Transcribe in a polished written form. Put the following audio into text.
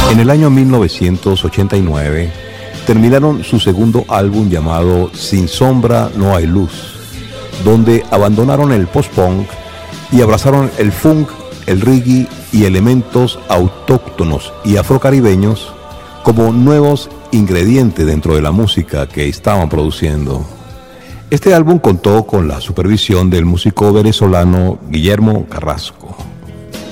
En el año 1989 terminaron su segundo álbum llamado Sin Sombra No Hay Luz, donde abandonaron el post-punk y abrazaron el funk, el reggae y elementos autóctonos y afrocaribeños como nuevos ingredientes dentro de la música que estaban produciendo. Este álbum contó con la supervisión del músico venezolano Guillermo Carrasco.